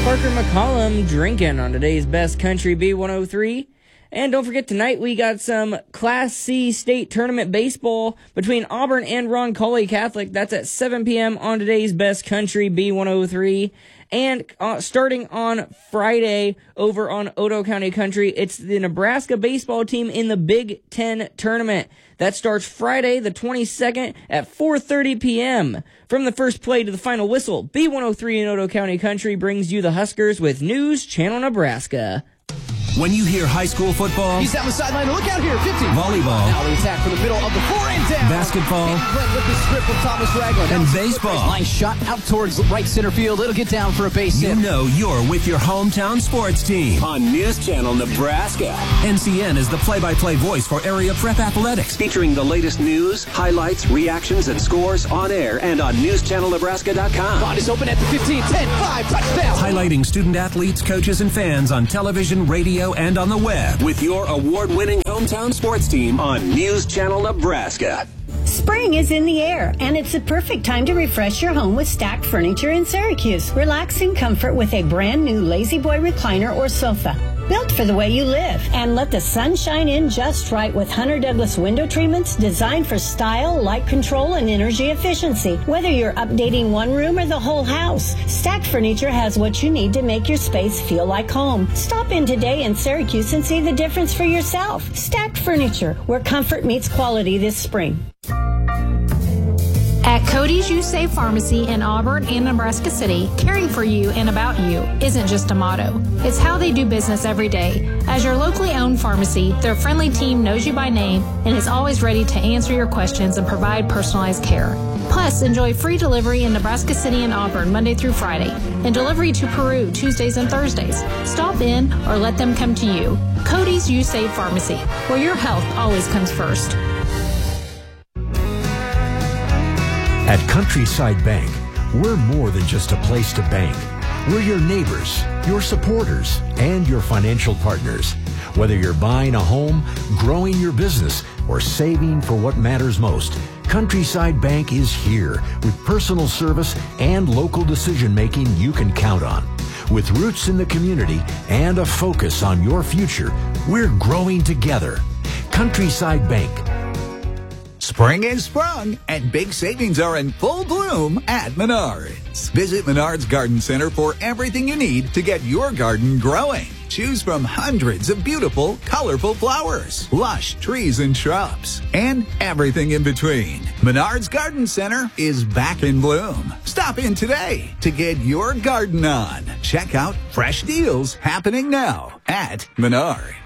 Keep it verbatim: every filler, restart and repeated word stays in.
Parker McCollum drinking on today's Best Country B one oh three. And don't forget, tonight we got some Class C state tournament baseball between Auburn and Roncalli Catholic. That's at seven p.m. on today's Best Country B one oh three. And uh, starting on Friday over on Otoe County Country, it's the Nebraska baseball team in the Big Ten tournament. That starts Friday the twenty-second at four thirty p.m. From the first play to the final whistle, B one oh three in Otoe County Country brings you the Huskers with News Channel Nebraska. When you hear high school football, he's down the sideline. Look out here, fifty. Volleyball. Now the attack from the middle of the floor and down. Basketball. And with the strip of Thomas Ragland. And baseball. Line shot out towards right center field. It'll get down for a base hit. You know you're with your hometown sports team on News Channel Nebraska. N C N is the play-by-play voice for area prep athletics, featuring the latest news, highlights, reactions, and scores on air and on news channel nebraska dot com. Bond is open at the fifteen, ten, five, touchdown. Highlighting student athletes, coaches, and fans on television, radio, and on the web with your award-winning hometown sports team on News Channel Nebraska. Spring is in the air, and it's the perfect time to refresh your home with Stacked Furniture in Syracuse. Relax in comfort with a brand new Lazy Boy recliner or sofa, built for the way you live. And let the sun shine in just right with Hunter Douglas window treatments designed for style, light control, and energy efficiency. Whether you're updating one room or the whole house, Stacked Furniture has what you need to make your space feel like home. Stop in today in Syracuse and see the difference for yourself. Stacked Furniture, where comfort meets quality this spring. At Cody's You Save Pharmacy in Auburn and Nebraska City, caring for you and about you isn't just a motto. It's how they do business every day. As your locally owned pharmacy, their friendly team knows you by name and is always ready to answer your questions and provide personalized care. Plus, enjoy free delivery in Nebraska City and Auburn Monday through Friday, and delivery to Peru Tuesdays and Thursdays. Stop in or let them come to you. Cody's You Save Pharmacy, where your health always comes first. At Countryside Bank, we're more than just a place to bank. We're your neighbors, your supporters, and your financial partners. Whether you're buying a home, growing your business, or saving for what matters most, Countryside Bank is here with personal service and local decision-making you can count on. With roots in the community and a focus on your future, we're growing together. Countryside Bank. Spring is sprung, and big savings are in full bloom at Menards. Visit Menards Garden Center for everything you need to get your garden growing. Choose from hundreds of beautiful, colorful flowers, lush trees and shrubs, and everything in between. Menards Garden Center is back in bloom. Stop in today to get your garden on. Check out fresh deals happening now at Menards.